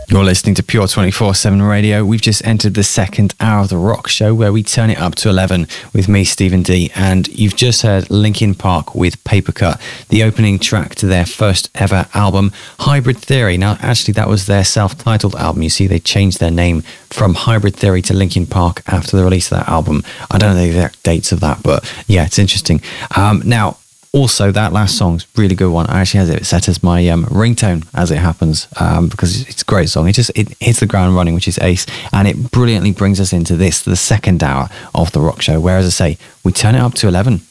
You're listening to Pure 24/7 Radio. We've just entered the second hour of the rock show where we turn it up to 11 with me, Stephen D. And you've just heard Linkin Park with Paper Cut, the opening track to their first ever album, Hybrid Theory. Now, actually, that was their self-titled album. You see, they changed their name from Hybrid Theory to Linkin Park after the release of that album. I don't know the exact dates of that, but yeah, it's interesting. Now, also, that last song's really good one. I actually have it set as my ringtone as it happens, because it's a great song. It hits the ground running, which is ace, and it brilliantly brings us into the second hour of the rock show, where, as I say, we turn it up to 11.